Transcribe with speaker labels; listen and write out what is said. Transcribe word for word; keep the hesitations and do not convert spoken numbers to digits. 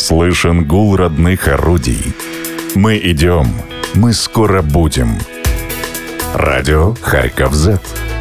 Speaker 1: Слышен гул родных орудий. Мы идем, мы скоро будем. Радио Харьков Зет.